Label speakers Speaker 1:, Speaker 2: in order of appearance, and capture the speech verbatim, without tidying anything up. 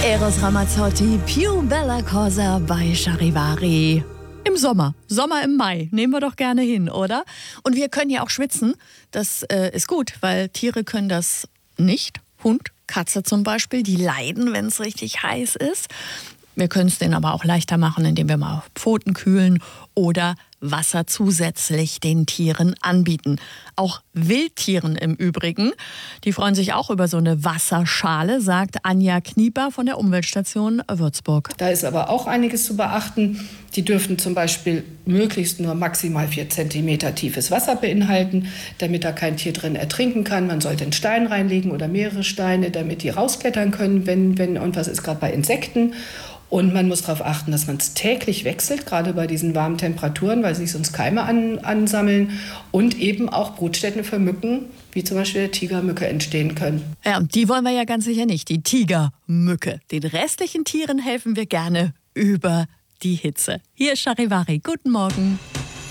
Speaker 1: Eros Ramazzotti, Più Bella Cosa bei Charivari. Im Sommer, Sommer im Mai, nehmen wir doch gerne hin, oder? Und wir können ja auch schwitzen, das äh, ist gut, weil Tiere können das nicht. Hund, Katze zum Beispiel, die leiden, wenn es richtig heiß ist. Wir können es denen aber auch leichter machen, indem wir mal Pfoten kühlen oder Wasser zusätzlich den Tieren anbieten. Auch Wildtieren im Übrigen. Die freuen sich auch über so eine Wasserschale, sagt Anja Knieper von der Umweltstation Würzburg.
Speaker 2: Da ist aber auch einiges zu beachten. Die dürfen zum Beispiel möglichst nur maximal vier Zentimeter tiefes Wasser beinhalten, damit da kein Tier drin ertrinken kann. Man sollte einen Stein reinlegen oder mehrere Steine, damit die rausklettern können, wenn, wenn irgendwas ist, gerade bei Insekten. Und man muss darauf achten, dass man es täglich wechselt, gerade bei diesen warmen Temperaturen, weil sich sonst Keime an, ansammeln und eben auch Brutstätten für Mücken, wie zum Beispiel der Tigermücke, entstehen können.
Speaker 1: Ja, und die wollen wir ja ganz sicher nicht, die Tigermücke. Den restlichen Tieren helfen wir gerne über die Hitze. Hier ist Charivari. Guten Morgen.